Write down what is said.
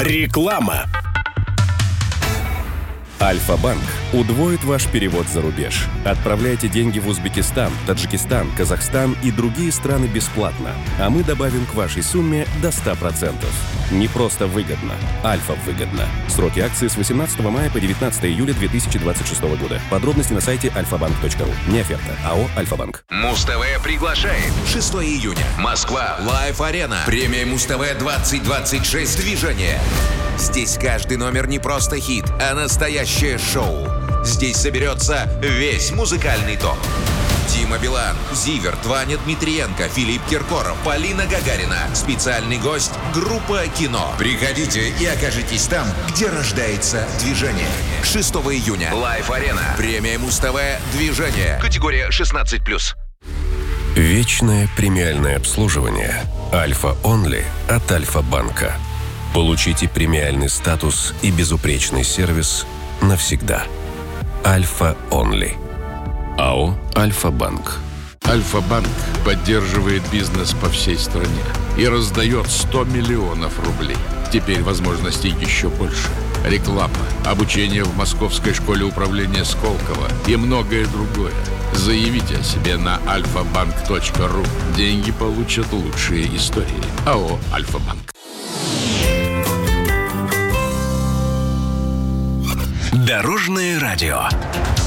Реклама. Альфа-банк удвоит ваш перевод за рубеж. Отправляйте деньги в Узбекистан, Таджикистан, Казахстан и другие страны бесплатно. А мы добавим к вашей сумме до 100%. Не просто выгодно. Альфа-выгодно. Сроки акции с 18 мая по 19 июля 2026 года. Подробности на сайте alfabank.ru. Не оферта. АО «Альфа-банк». Муз-ТВ приглашает. 6 июня. Москва. Лайв-арена. Премия Муз-ТВ 2026. Движение. Здесь каждый номер не просто хит, а настоящее шоу. Здесь соберется весь музыкальный топ. Дима Билан, Зиверт, Ваня Дмитриенко, Филипп Киркоров, Полина Гагарина. Специальный гость — группа «Кино». Приходите и окажитесь там, где рождается движение. 6 июня. Лайв-арена. Премия Муз-ТВ «Движение». Категория 16+. Вечное премиальное обслуживание. Альфа Онли от Альфа-банка. Получите премиальный статус и безупречный сервис навсегда. Альфа Онли. АО «Альфа-банк». Альфа-банк поддерживает бизнес по всей стране и раздает 100 миллионов рублей. Теперь возможностей еще больше. Реклама, обучение в Московской школе управления Сколково и многое другое. Заявите о себе на alfabank.ru. Деньги получат лучшие истории. АО «Альфа-банк». Дорожное радио.